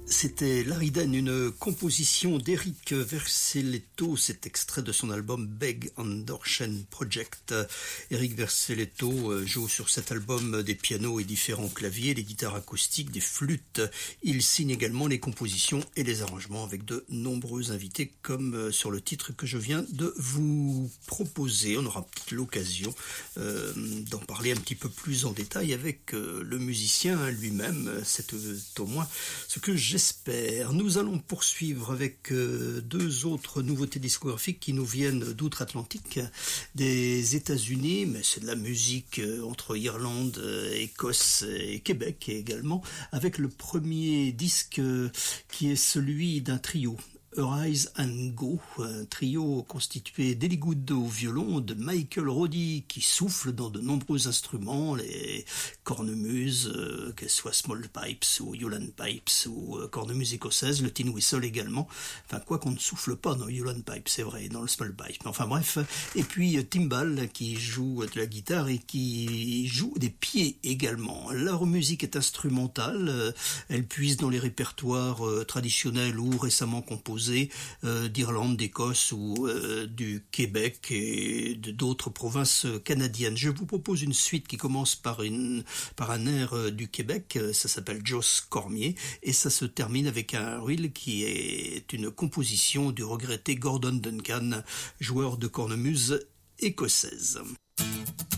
C'était Lariden, une composition d'Eric Verceletto, cet extrait de son album Beg Andersen Project. Eric Verceletto joue sur cet album des pianos et différents claviers, des guitares acoustiques, des flûtes. Il signe également les compositions et les arrangements avec de nombreux invités comme sur le titre que je viens de vous proposer. On aura peut-être l'occasion d'en parler un petit peu plus en détail avec le musicien lui-même. C'est au moins ce que j'espère. Nous allons poursuivre avec deux autres nouveautés discographiques qui nous viennent d'outre-Atlantique, des États-Unis, mais c'est de la musique entre Irlande, Écosse et Québec également, avec le premier disque qui est celui d'un trio. Arise and Go, un trio constitué d'Eli Good au violon, de Michael Roddy qui souffle dans de nombreux instruments, les cornemuses, qu'elles soient small pipes ou Ulan pipes ou cornemuses écossaises, le tin whistle également, enfin quoi qu'on ne souffle pas dans Ulan pipe, c'est vrai, dans le small pipe, enfin bref, et puis Timbal qui joue de la guitare et qui joue des pieds également. Leur musique est instrumentale, elle puise dans les répertoires traditionnels ou récemment composés d'Irlande, d'Écosse ou du Québec et d'autres provinces canadiennes. Je vous propose une suite qui commence par un air du Québec, ça s'appelle Joss Cormier, et ça se termine avec un reel qui est une composition du regretté Gordon Duncan, joueur de cornemuse écossaise.